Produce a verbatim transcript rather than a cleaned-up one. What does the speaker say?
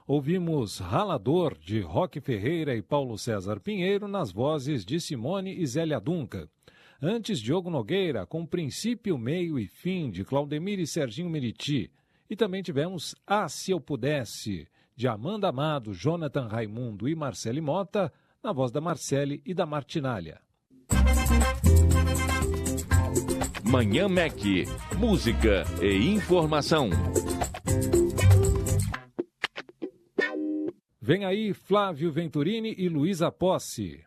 Ouvimos Ralador, de Roque Ferreira e Paulo César Pinheiro, nas vozes de Simone e Zélia Duncan. Antes, Diogo Nogueira, com Princípio, Meio e Fim, de Claudemir e Serginho Meriti. E também tivemos Ah, Se Eu Pudesse, de Amanda Amado, Jonathan Raimundo e Marcele Mota, na voz da Marcele e da Martinalha. Manhã Mac, música e informação. Vem aí Flávio Venturini e Luísa Posse.